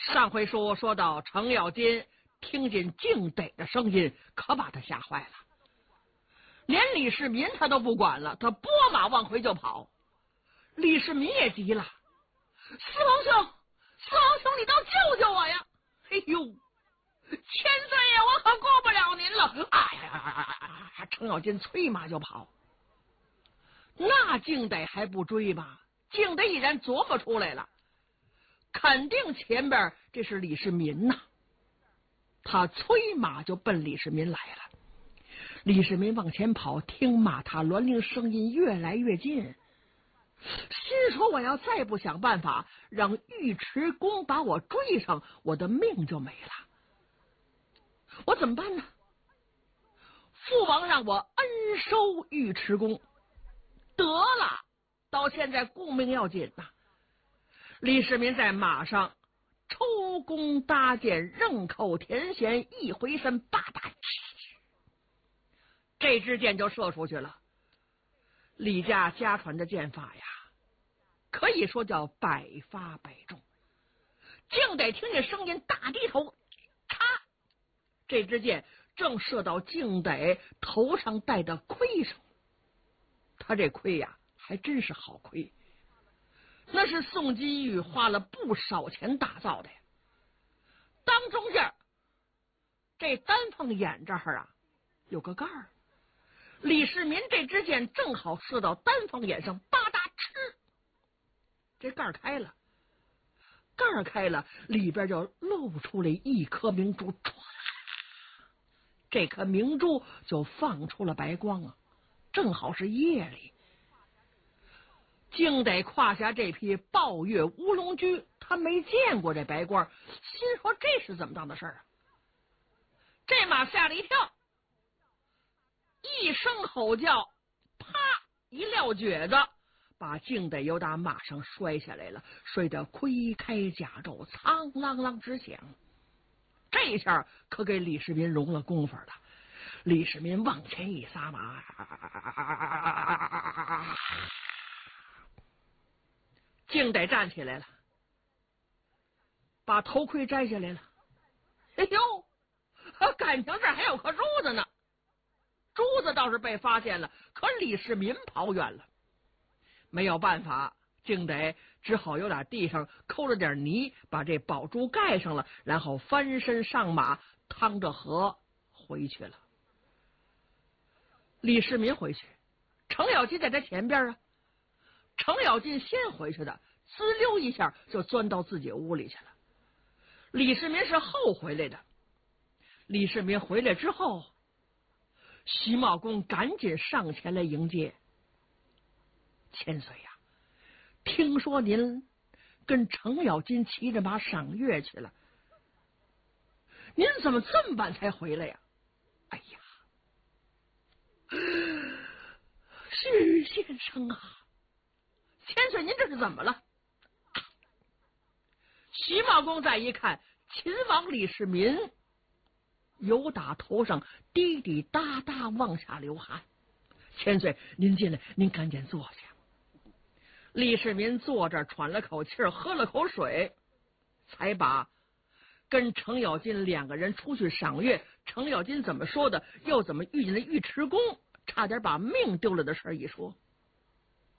上回书说到程咬金听见敬得的声音，可把他吓坏了，连李世民他都不管了，他拨马往回就跑。李世民也急了，四王兄，你倒救救我呀！哎呦，千岁呀，我可过不了您了！哎呀，程咬金催马就跑。那敬得还不追吗？敬得已然琢磨出来了，肯定前边这是李世民呐，他催马就奔李世民来了。李世民往前跑，听马踏銮铃声音越来越近，心说我要再不想办法让尉迟恭把我追上，我的命就没了。我怎么办呢？父王让我恩收尉迟恭，得了，到现在顾命要紧呐。李世民在马上抽弓搭箭，扔口填弦，一回身，吧嗒，这支箭就射出去了。李家家传的箭法呀，可以说叫百发百中。敬得听见声音，大低头，咔，这支箭正射到敬得头上戴的盔上。他这盔呀，还真是好盔，那是宋金玉花了不少钱打造的呀。当中间这丹凤眼这儿啊，有个盖儿。李世民这支箭正好射到丹凤眼上，吧嗒吃，这盖儿开了，盖儿开了，里边就露出来一颗明珠，唰，这颗明珠就放出了白光啊，正好是夜里。敬得胯下这匹抱月乌龙驹，他没见过这白光，心说这是怎么当的事儿啊？这马吓了一跳，一声吼叫，啪一撂蹶子，把敬得由打马上摔下来了，摔得盔开甲胄，苍啷啷直响。这下可给李世民容了功夫了。李世民往前一撒马，敬得站起来了，把头盔摘下来了。哎呦，感情这还有颗珠子呢。珠子倒是被发现了，可李世民跑远了，没有办法，敬得只好由打地上抠了点泥，把这宝珠盖上了，然后翻身上马，趟着河回去了。李世民回去，程咬金在他前边啊。程咬金先回去的，滋溜一下就钻到自己屋里去了。李世民是后回来的。李世民回来之后，徐茂公赶紧上前来迎接。千岁呀，听说您跟程咬金骑着马赏月去了，您怎么这么晚才回来呀？哎呀，徐先生啊，千岁您这是怎么了？徐茂公再一看，秦王李世民由打头上滴滴答答往下流汗。千岁您进来，您赶紧坐下。李世民坐着喘了口气，喝了口水，才把跟程咬金两个人出去赏月，程咬金怎么说的，又怎么遇见了尉迟恭，差点把命丢了的事一说。